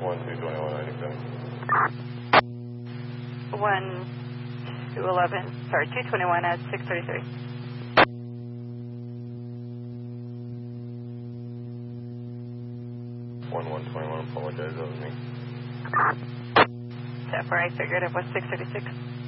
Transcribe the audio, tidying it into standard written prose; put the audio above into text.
221 at 633. 1121, apologize, that was me. Except for I figured it was 636.